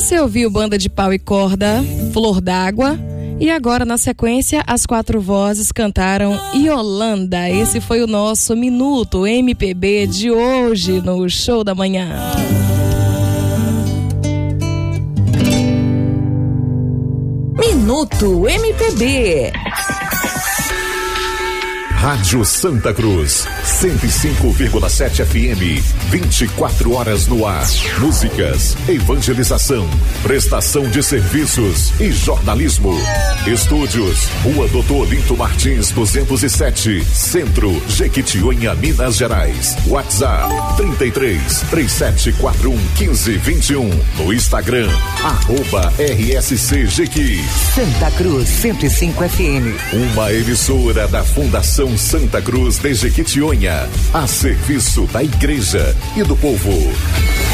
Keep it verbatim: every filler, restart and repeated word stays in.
Você ouviu Banda de Pau e Corda, Flor d'Água, e agora na sequência as quatro vozes cantaram Yolanda. Esse foi o nosso Minuto M P B de hoje no Show da Manhã. Minuto M P B. Rádio Santa Cruz, cento e cinco vírgula sete F M, vinte e quatro horas no ar. Músicas, evangelização, prestação de serviços e jornalismo. Estúdios, Rua Doutor Olinto Martins, duzentos e sete, Centro, Jequitinhonha, Minas Gerais. WhatsApp, trinta e três, três sete quatro um, quinze vinte e um. No Instagram, arroba R S C Jequi. Santa Cruz, cento e cinco F M. Uma emissora da Fundação Santa Cruz de Jequitinhonha, a serviço da igreja e do povo.